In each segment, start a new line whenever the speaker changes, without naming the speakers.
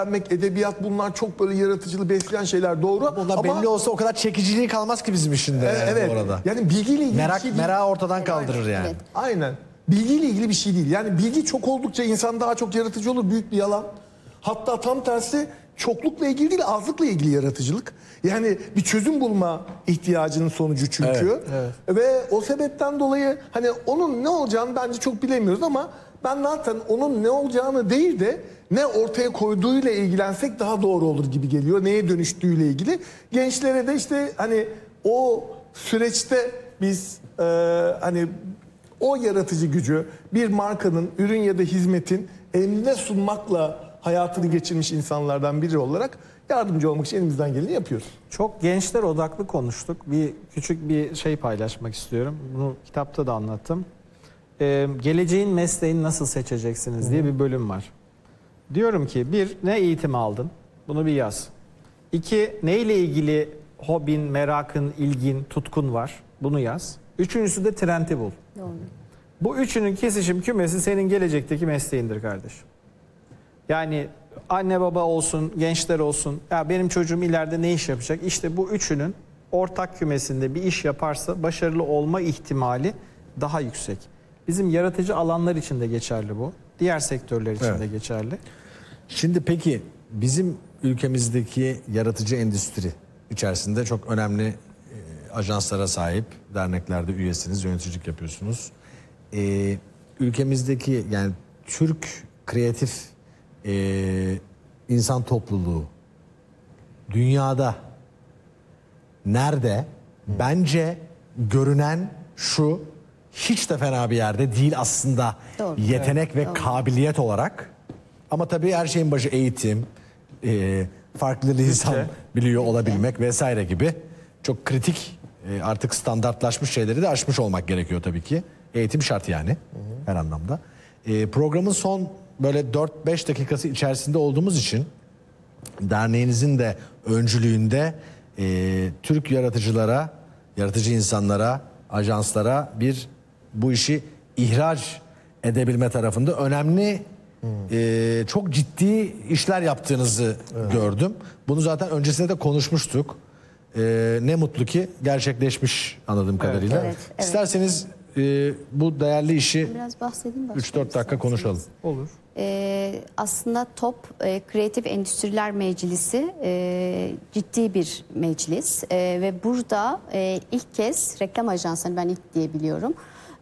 edebiyat, bunlar çok böyle yaratıcılığı besleyen şeyler, doğru.
Bunlar
ama
belli olsa o kadar çekiciliği kalmaz ki bizim işinde
evet.
bu arada.
Yani bilgiyle ilgili bir şey değil.
Merak ortadan kaldırır yani.
Evet.
Aynen. Bilgiyle ilgili bir şey değil. Yani bilgi çok oldukça insan daha çok yaratıcı olur. Büyük bir yalan. Hatta tam tersi, çoklukla ilgili değil, azlıkla ilgili yaratıcılık. Yani bir çözüm bulma ihtiyacının sonucu çünkü.
Evet.
Ve o sebepten dolayı hani onun ne olacağını bence çok bilemiyoruz ama ben zaten onun ne olacağını değil de ne ortaya koyduğuyla ilgilensek daha doğru olur gibi geliyor. Neye dönüştüğüyle ilgili. Gençlere de işte hani o süreçte biz hani o yaratıcı gücü bir markanın, ürün ya da hizmetin eline sunmakla hayatını geçirmiş insanlardan biri olarak yardımcı olmak için elimizden geleni yapıyoruz.
Çok gençler odaklı konuştuk. Küçük bir şey paylaşmak istiyorum. Bunu kitapta da anlattım. Geleceğin mesleğini nasıl seçeceksiniz diye bir bölüm var. Diyorum ki bir, ne eğitim aldın? Bunu bir yaz. İki, neyle ilgili hobin, merakın, ilgin, tutkun var? Bunu yaz. Üçüncüsü de trendi bul.
Doğru.
Bu üçünün kesişim kümesi senin gelecekteki mesleğindir kardeşim. Yani anne baba olsun, gençler olsun, ya benim çocuğum ileride ne iş yapacak? İşte bu üçünün ortak kümesinde bir iş yaparsa başarılı olma ihtimali daha yüksek. Bizim yaratıcı alanlar için de geçerli bu. Diğer sektörler için de geçerli.
Şimdi peki bizim ülkemizdeki yaratıcı endüstri içerisinde çok önemli ajanslara sahip, derneklerde üyesiniz, yöneticilik yapıyorsunuz. Ülkemizdeki yani Türk kreatif insan topluluğu dünyada nerede? Bence görünen şu, hiç de fena bir yerde değil aslında.
Doğru.
Yetenek ve kabiliyet olarak. Ama tabii her şeyin başı eğitim, farklı lisan biliyor olabilmek vesaire gibi çok kritik, artık standartlaşmış şeyleri de aşmış olmak gerekiyor tabii ki. Eğitim şart yani her anlamda. Programın son böyle 4-5 dakikası içerisinde olduğumuz için derneğinizin de öncülüğünde Türk yaratıcılara, yaratıcı insanlara, ajanslara bu işi ihraç edebilme tarafında önemli, çok ciddi işler yaptığınızı gördüm. Bunu zaten öncesinde de konuşmuştuk. Ne mutlu ki gerçekleşmiş anladığım kadarıyla.
Evet.
İsterseniz bu değerli işi
Biraz bahsedeyim.
3-4 dakika konuşalım.
Olur.
Aslında TOP Kreatif Endüstriler Meclisi ciddi bir meclis ve burada ilk kez reklam ajansları, ben ilk diyebiliyorum,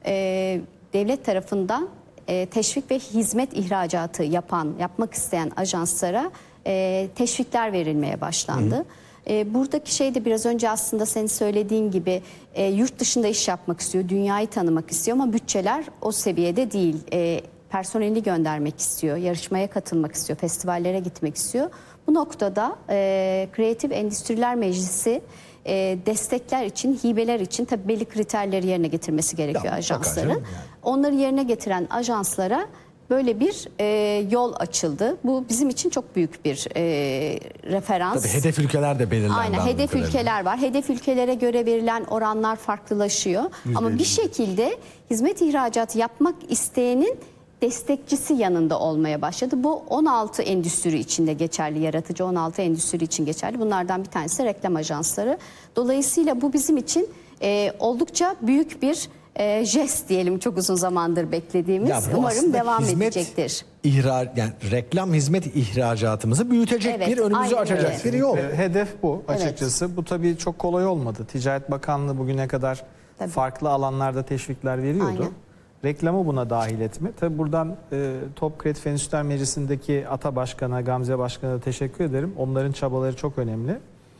devlet tarafından teşvik ve hizmet ihracatı yapmak isteyen ajanslara teşvikler verilmeye başlandı. Buradaki şey de biraz önce aslında senin söylediğin gibi yurt dışında iş yapmak istiyor, dünyayı tanımak istiyor ama bütçeler o seviyede değil. Personeli göndermek istiyor, yarışmaya katılmak istiyor, festivallere gitmek istiyor. Bu noktada Kreatif Endüstriler Meclisi destekler için, hibeler için tabii belli kriterleri yerine getirmesi gerekiyor ajansların. Yani. Onları yerine getiren ajanslara böyle bir yol açıldı. Bu bizim için çok büyük bir referans.
Tabii hedef ülkeler de belirlendi.
Aynen, hedef ülkeler var. Hedef ülkelere göre verilen oranlar farklılaşıyor. Ama bir şekilde hizmet ihracatı yapmak isteyenin destekçisi yanında olmaya başladı. Bu 16 endüstri içinde geçerli, yaratıcı 16 endüstri için geçerli. Bunlardan bir tanesi reklam ajansları. Dolayısıyla bu bizim için oldukça büyük bir jest diyelim, çok uzun zamandır beklediğimiz. Umarım devam edecektir.
Yani reklam hizmet ihracatımızı büyütecek bir, önümüzü açacak bir yol.
Hedef bu açıkçası. Evet. Bu tabii çok kolay olmadı. Ticaret Bakanlığı bugüne kadar farklı alanlarda teşvikler veriyordu. Aynen. Reklamı buna dahil etme. Tabii buradan TOP Kreatif Endüstriler Meclisi'ndeki Ata Başkan'a, Gamze Başkan'a da teşekkür ederim. Onların çabaları çok önemli.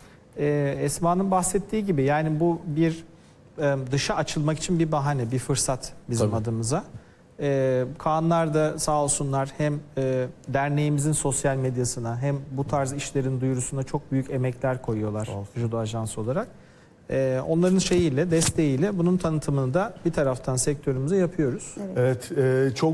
Esma'nın bahsettiği gibi yani bu bir dışa açılmak için bir bahane, bir fırsat bizim adımıza. Kaanlar da sağ olsunlar hem derneğimizin sosyal medyasına hem bu tarz işlerin duyurusuna çok büyük emekler koyuyorlar Judo Ajansı olarak. Onların şeyiyle, desteğiyle bunun tanıtımını da bir taraftan sektörümüze yapıyoruz.
Evet, çok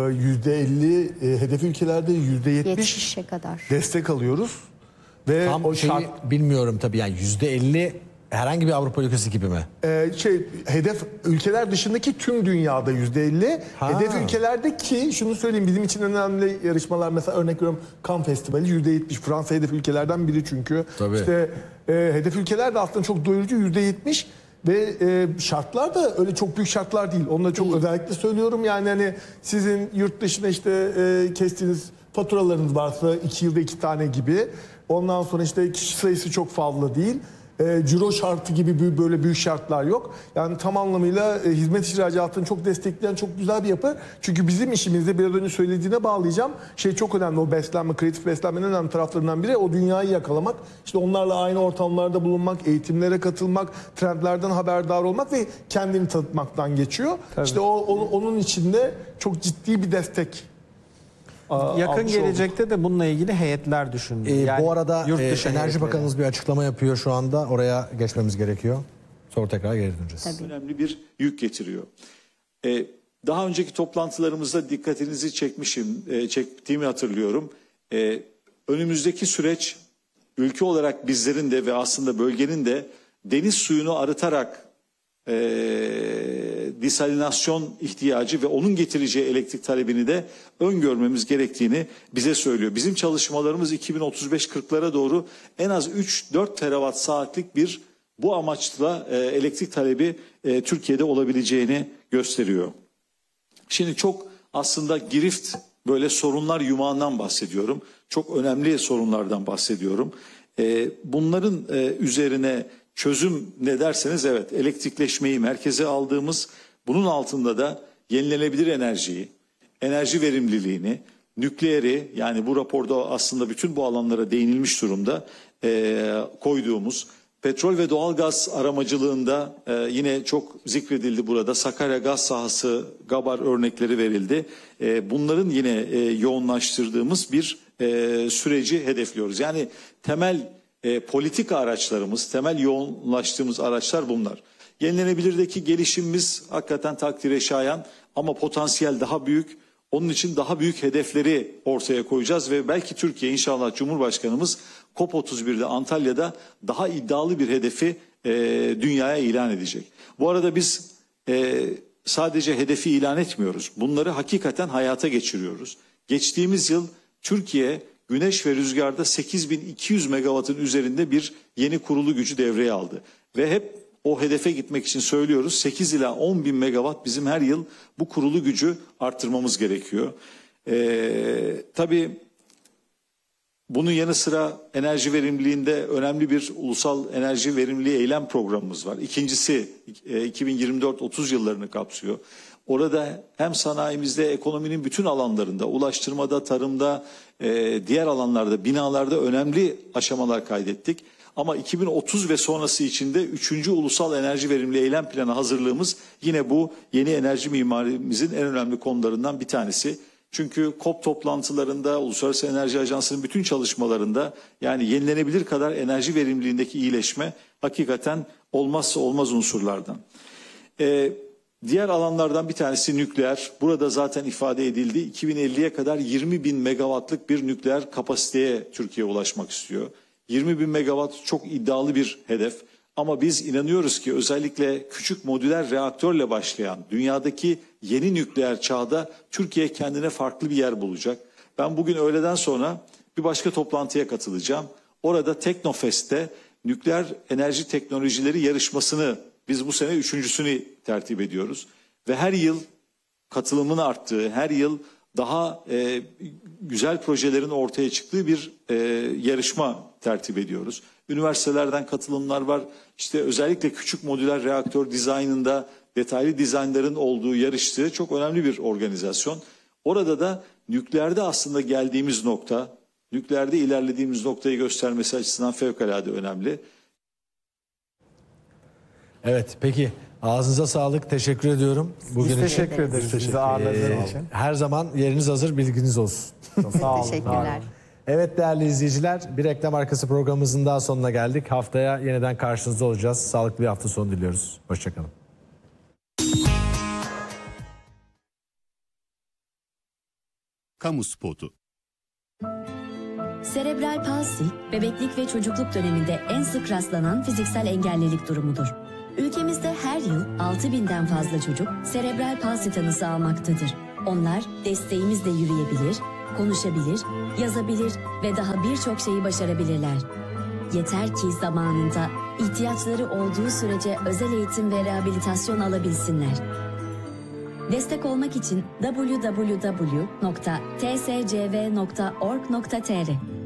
%50 hedef ülkelerde %70
kadar
destek alıyoruz. Ve
tam o şeyi bilmiyorum tabii, yani %50 Herhangi bir Avrupa ülkesi gibi mi?
Hedef ülkeler dışındaki tüm dünyada %50.
Ha.
Hedef ülkelerdeki şunu söyleyeyim, bizim için önemli yarışmalar, mesela örnek veriyorum Cannes Festivali %70. Fransa hedef ülkelerden biri çünkü.
Tabii.
İşte hedef ülkeler de aslında çok doyurucu %70 ve şartlar da öyle çok büyük şartlar değil. Onu da çok özellikle söylüyorum. Yani hani sizin yurt dışına işte kestiğiniz faturalarınız varsa 2 yılda 2 tane gibi. Ondan sonra işte kişi sayısı çok fazla değil. Ciro şartı gibi böyle büyük şartlar yok. Yani tam anlamıyla hizmet ihracatını çok destekleyen çok güzel bir yapı. Çünkü bizim işimizde biraz önce söylediğine bağlayacağım. Çok önemli, o beslenme, kreatif beslenmenin en önemli taraflarından biri o dünyayı yakalamak. İşte onlarla aynı ortamlarda bulunmak, eğitimlere katılmak, trendlerden haberdar olmak ve kendini tanıtmaktan geçiyor.
Tabii.
İşte onun içinde çok ciddi bir destek.
Yakın
almış
gelecekte de bununla ilgili heyetler düşündü.
Bu arada
yurt dışı
Enerji
heyetleri.
Bakanımız bir açıklama yapıyor şu anda. Oraya geçmemiz gerekiyor. Sonra tekrar geri döneceğiz.
Tabii.
Önemli bir yük getiriyor. Daha önceki toplantılarımızda dikkatinizi çektiğimi hatırlıyorum. Önümüzdeki süreç ülke olarak bizlerin de ve aslında bölgenin de deniz suyunu arıtarak desalinasyon ihtiyacı ve onun getireceği elektrik talebini de öngörmemiz gerektiğini bize söylüyor. Bizim çalışmalarımız 2035-40'lara doğru en az 3-4 terawatt saatlik bir bu amaçla elektrik talebi Türkiye'de olabileceğini gösteriyor. Şimdi çok aslında girift böyle sorunlar yumağından bahsediyorum. Çok önemli sorunlardan bahsediyorum. Bunların üzerine çözüm ne derseniz evet, elektrikleşmeyi merkeze aldığımız, bunun altında da yenilenebilir enerjiyi, enerji verimliliğini, nükleeri, yani bu raporda aslında bütün bu alanlara değinilmiş durumda koyduğumuz, petrol ve doğalgaz aramacılığında yine çok zikredildi burada. Sakarya gaz sahası, Gabar örnekleri verildi. Bunların yine yoğunlaştırdığımız bir süreci hedefliyoruz. Yani temel politika araçlarımız, temel yoğunlaştığımız araçlar bunlar. Yenilenebilirdeki gelişimimiz hakikaten takdire şayan ama potansiyel daha büyük. Onun için daha büyük hedefleri ortaya koyacağız ve belki Türkiye, inşallah Cumhurbaşkanımız COP31'de Antalya'da daha iddialı bir hedefi dünyaya ilan edecek. Bu arada biz sadece hedefi ilan etmiyoruz. Bunları hakikaten hayata geçiriyoruz. Geçtiğimiz yıl Türkiye güneş ve rüzgarda 8200 megawattın üzerinde bir yeni kurulu gücü devreye aldı. Ve hep o hedefe gitmek için söylüyoruz. 8 ila 10 bin megawatt bizim her yıl bu kurulu gücü arttırmamız gerekiyor. Tabii bunun yanı sıra enerji verimliliğinde önemli bir ulusal enerji verimliliği eylem programımız var. İkincisi 2024-30 yıllarını kapsıyor. Orada hem sanayimizde, ekonominin bütün alanlarında, ulaştırmada, tarımda, diğer alanlarda, binalarda önemli aşamalar kaydettik. Ama 2030 ve sonrası içinde 3. Ulusal Enerji Verimliliği Eylem Planı hazırlığımız yine bu yeni enerji mimarimizin en önemli konularından bir tanesi. Çünkü COP toplantılarında, Uluslararası Enerji Ajansı'nın bütün çalışmalarında yani yenilenebilir kadar enerji verimliliğindeki iyileşme hakikaten olmazsa olmaz unsurlardan. Diğer alanlardan bir tanesi nükleer. Burada zaten ifade edildi. 2050'ye kadar 20 bin megawattlık bir nükleer kapasiteye Türkiye ulaşmak istiyor. 20 bin megawatt çok iddialı bir hedef. Ama biz inanıyoruz ki özellikle küçük modüler reaktörle başlayan dünyadaki yeni nükleer çağda Türkiye kendine farklı bir yer bulacak. Ben bugün öğleden sonra bir başka toplantıya katılacağım. Orada Teknofest'te nükleer enerji teknolojileri yarışmasını biz bu sene 3.'sünü tertip ediyoruz. Ve her yıl katılımın arttığı, her yıl daha güzel projelerin ortaya çıktığı bir yarışma tertip ediyoruz. Üniversitelerden katılımlar var. İşte özellikle küçük modüler reaktör dizaynında detaylı dizaynların olduğu, yarıştığı çok önemli bir organizasyon. Orada da nükleerde aslında geldiğimiz nokta, nükleerde ilerlediğimiz noktayı göstermesi açısından fevkalade önemli.
Evet, peki. Ağzınıza sağlık. Teşekkür ediyorum.
Biz teşekkür ederiz bizi ağırladığınız için.
Her zaman yeriniz hazır, bilginiz olsun.
Sağ olun.
Teşekkürler.
Evet değerli izleyiciler, bir reklam arkası programımızın daha sonuna geldik. Haftaya yeniden karşınızda olacağız. Sağlıklı bir hafta sonu diliyoruz. Hoşçakalın.
Kamu spotu. Serebral palsi, bebeklik ve çocukluk döneminde en sık rastlanan fiziksel engellilik durumudur. Ülkemizde her yıl 6.000'den fazla çocuk serebral palsi tanısı almaktadır. Onlar desteğimizle yürüyebilir, konuşabilir, yazabilir ve daha birçok şeyi başarabilirler. Yeter ki zamanında ihtiyaçları olduğu sürece özel eğitim ve rehabilitasyon alabilsinler. Destek olmak için www.tscv.org.tr